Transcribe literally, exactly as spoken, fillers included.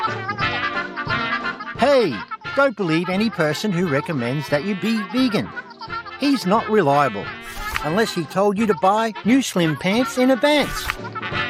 Hey, don't believe any person who recommends that you be vegan. He's not reliable, unless he told you to buy new slim pants in advance.